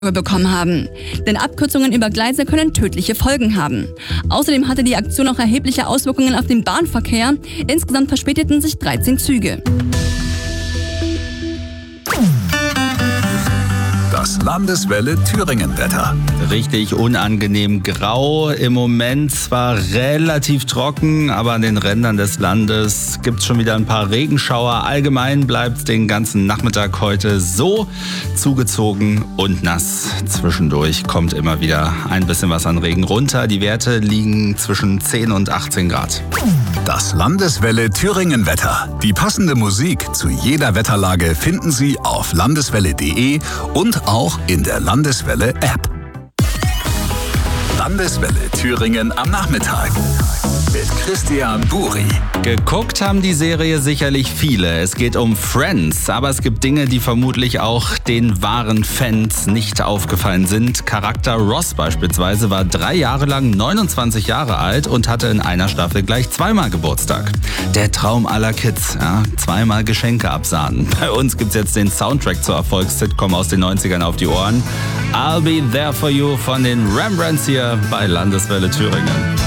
bekommen haben. Denn Abkürzungen über Gleise können tödliche Folgen haben. Außerdem hatte die Aktion auch erhebliche Auswirkungen auf den Bahnverkehr. Insgesamt verspäteten sich 13 Züge. Das Landeswelle Thüringen-Wetter. Richtig unangenehm grau. Im Moment zwar relativ trocken, aber an den Rändern des Landes gibt es schon wieder ein paar Regenschauer. Allgemein bleibt es den ganzen Nachmittag heute so zugezogen und nass. Zwischendurch kommt immer wieder ein bisschen was an Regen runter. Die Werte liegen zwischen 10 und 18 Grad. Das Landeswelle Thüringen-Wetter. Die passende Musik zu jeder Wetterlage finden Sie auf landeswelle.de und auch in der Landeswelle-App. Landeswelle Thüringen am Nachmittag mit Christian Buri. Geguckt haben die Serie sicherlich viele. Es geht um Friends, aber es gibt Dinge, die vermutlich auch den wahren Fans nicht aufgefallen sind. Charakter Ross beispielsweise war 3 Jahre lang 29 Jahre alt und hatte in einer Staffel gleich 2-mal Geburtstag. Der Traum aller Kids, ja, 2-mal Geschenke absahnen. Bei uns gibt's jetzt den Soundtrack zur Erfolgssitcom aus den 90ern auf die Ohren. I'll Be There For You von den Rembrandts hier bei Landeswelle Thüringen.